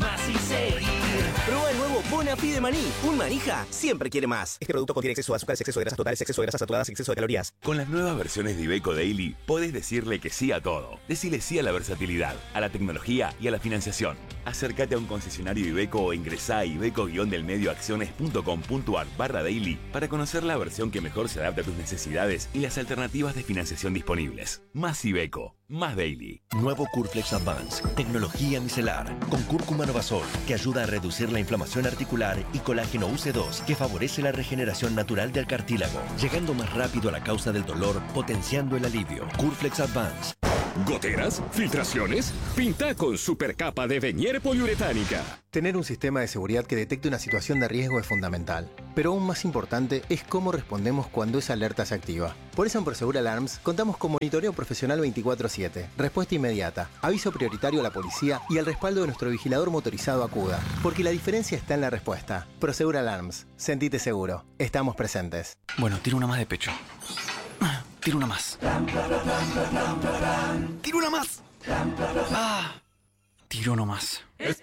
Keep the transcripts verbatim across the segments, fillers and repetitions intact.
más y seguir. Prueba el nuevo Bonafide de maní. Un manija siempre quiere más. Este producto contiene exceso de azúcares, exceso de grasas totales, exceso de grasas saturadas y exceso de calorías. Con las nuevas versiones de Iveco Daily, podés decirle que sí a todo. Decile sí a la versatilidad, a la tecnología y a la financiación. Acércate a un concesionario Iveco o ingresá a iveco-delmedioacciones.com.ar barra daily para conocer la versión que mejor se adapta a tus necesidades y las alternativas de financiación disponibles. Más Iveco, más Daily. Nuevo Curflex Advance, tecnología micelar, con cúrcuma Novasol, que ayuda a reducir la inflamación articular, y colágeno U C dos, que favorece la regeneración natural del cartílago, llegando más rápido a la causa del dolor, potenciando el alivio. Curflex Advance. ¿Goteras? ¿Filtraciones? Pinta con supercapa de Venier poliuretánica. Tener un sistema de seguridad que detecte una situación de riesgo es fundamental, pero aún más importante es cómo respondemos cuando esa alerta se activa. Por eso en Prosegur Alarms contamos con monitoreo profesional veinticuatro siete, respuesta inmediata, aviso prioritario a la policía y el respaldo de nuestro vigilador motorizado Acuda. Porque la diferencia está en la respuesta. Prosegur Alarms. Sentite seguro. Estamos presentes. Bueno, tiro una más de pecho. Tiro una más. Tiro una más. Ah, tiro uno más.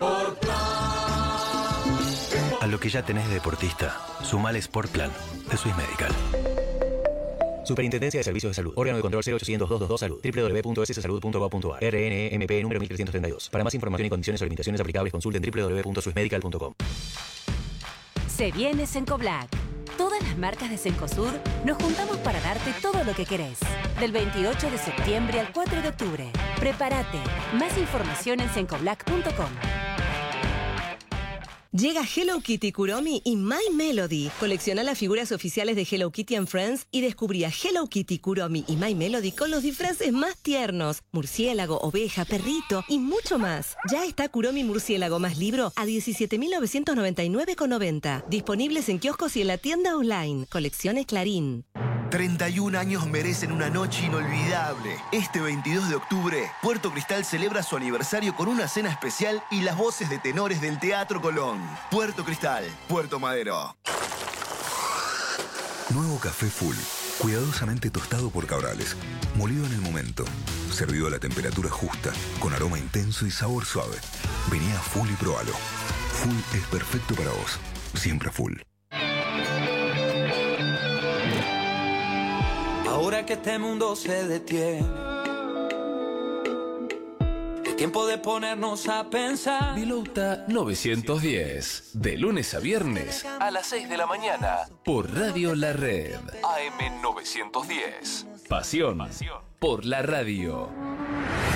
A lo que ya tenés de deportista, sumale Sport Plan de Swiss Medical. Superintendencia de Servicios de Salud. Órgano de control cero ochocientos doscientos veintidós Salud. doble u doble u doble u punto s s salud punto gov punto a r. R N E M P número mil trescientos treinta y dos. Para más información y condiciones o limitaciones aplicables, consulten doble u doble u doble u punto swiss medical punto com. Se viene Cencoblac. Todas las marcas de Cencosud nos juntamos para darte todo lo que querés. Del veintiocho de septiembre al cuatro de octubre. Prepárate. Más información en cencoblac punto com. Llega Hello Kitty, Kuromi y My Melody. Colecciona las figuras oficiales de Hello Kitty and Friends y descubrí a Hello Kitty, Kuromi y My Melody con los disfraces más tiernos. Murciélago, oveja, perrito y mucho más. Ya está Kuromi Murciélago más libro a diecisiete mil novecientos noventa y nueve con noventa. Disponibles en kioscos y en la tienda online. Colecciones Clarín. treinta y un años merecen una noche inolvidable. Este veintidós de octubre, Puerto Cristal celebra su aniversario con una cena especial y las voces de tenores del Teatro Colón. Puerto Cristal, Puerto Madero. Nuevo café Full, cuidadosamente tostado por Cabrales, molido en el momento, servido a la temperatura justa, con aroma intenso y sabor suave. Vení a Full y probalo. Full es perfecto para vos, siempre Full. Ahora que este mundo se detiene, es tiempo de ponernos a pensar. Bilouta novecientos diez, de lunes a viernes a las seis de la mañana, por Radio La Red. A M novecientos diez. Pasión por la radio.